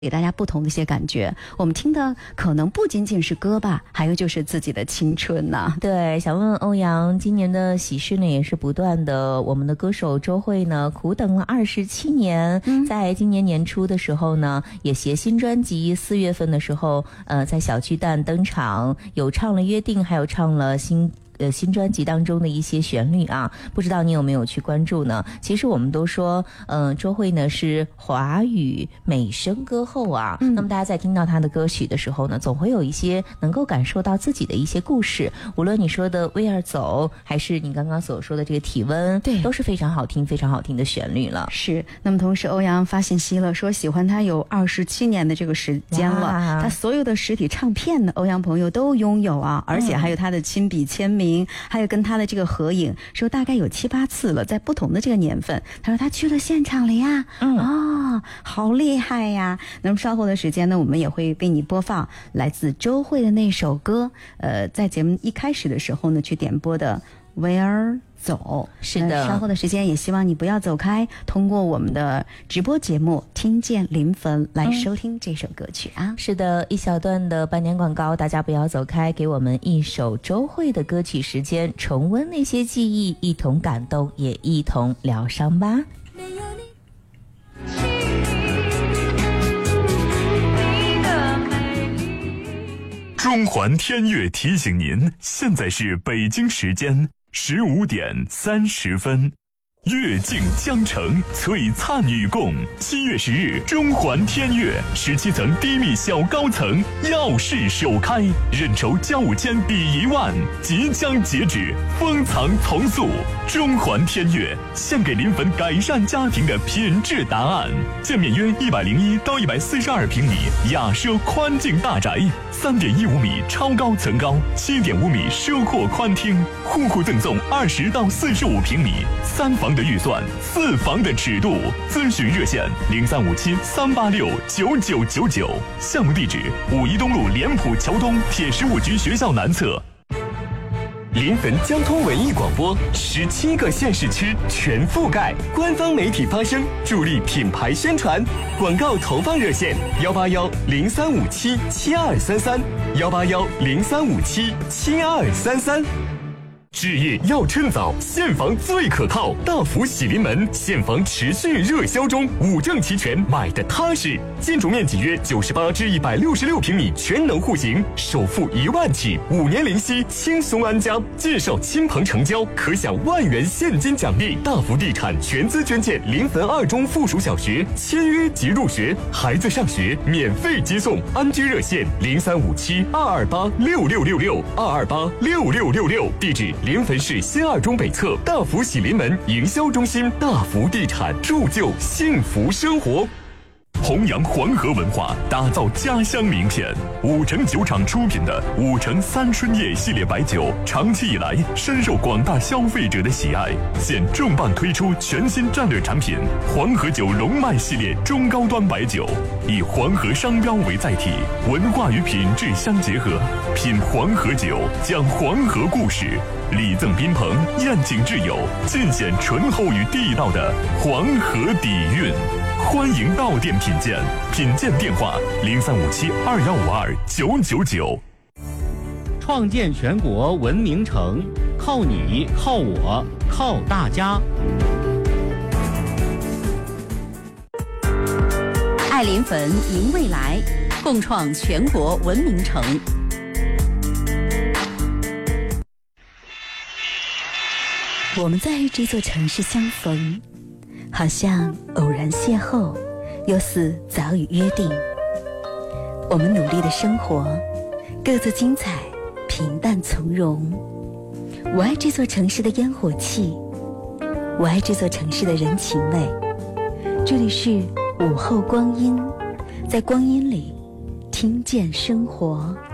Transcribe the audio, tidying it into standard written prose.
给大家不同的一些感觉。我们听的可能不仅仅是歌吧，还有就是自己的青春呐。 对，想问欧阳，今年的喜事呢也是不断的，我们的歌手周蕙呢苦等了27年，在今年年初的时候呢，也携新专辑4月份的时候，在小巨蛋登场，有唱了《约定》，还有唱了新专辑当中的一些旋律啊，不知道你有没有去关注呢？其实我们都说，周蕙呢是华语美声歌后啊。那么大家在听到她的歌曲的时候呢，总会有一些能够感受到自己的一些故事。无论你说的《为儿走》，还是你刚刚所说的这个体温， 对， 都是非常好听、非常好听的旋律了。 是。那么同时，欧阳发信息了，说喜欢他有27年的这个时间了，他所有的实体唱片呢，欧阳朋友都拥有啊，而且还有他的亲笔签名。还有跟他的这个合影，说大概有7、8次了，在不同的这个年份。他说他去了现场了呀，好厉害呀！那么稍后的时间呢，我们也会为你播放来自周蕙的那首歌，在节目一开始的时候呢，去点播的《为儿走》。 是的， 稍后的时间也希望你不要走开，通过我们的直播节目听见临汾来收听这首歌曲啊。 是的，一小段的半年广告，大家不要走开，给我们一首周蕙的歌曲时间，重温那些记忆，一同感动，也一同疗伤吧。 中环天悦提醒您，现在是北京时间15点30分。阅尽江城，璀璨与共。7月10日，中环天悦17层低密小高层耀世首开，认筹交5千抵1万，即将截止，封藏从速。中环天悦献给临汾改善家庭的品质答案。建面约101到142平米雅奢宽境大宅，3.15米超高层高，7.5米奢阔宽厅，户户赠送20到45平米3房的预算，4房的尺度。咨询热线0357-386-9999。项目地址5一东路联普桥东铁15局学校南侧。临汾交通文艺广播，17个县市区全覆盖，官方媒体发声，助力品牌宣传。广告投放热线：181-0357-7233，181-0357-7233。置业要趁早，现房最可靠。大福喜临门现房持续热销中，5证齐全，买的踏实。建筑面积约98至166平米，全能户型，首付1万起，5年零息，轻松安家。介绍亲朋成交，可享1万元现金奖励。大福地产全资捐建临汾2中附属小学，签约即入学，孩子上学免费接送。安居热线0357-228-6666，228-6666。地址临汾市新2中北侧大福喜临门营销中心。大福地产，铸就幸福生活。弘扬黄河文化，打造家乡名片。5城酒厂出品的5城3春夜系列白酒，长期以来深受广大消费者的喜爱。现重磅推出全新战略产品黄河酒龙脉系列中高端白酒，以黄河商标为载体，文化与品质相结合，品黄河酒，讲黄河故事，礼赠宾朋，宴请挚友，尽显醇厚与地道的黄河底蕴。欢迎到店品鉴，品鉴电话0357-2152-999。 创建全国文明城，靠你，靠我，靠大家。 爱临汾，迎未来，共创全国文明城。 我们在这座城市相逢，好像偶然邂逅，又似早已约定。我们努力的生活，各自精彩，平淡从容。我爱这座城市的烟火气，我爱这座城市的人情味。这里是午后光阴，在光阴里听见生活。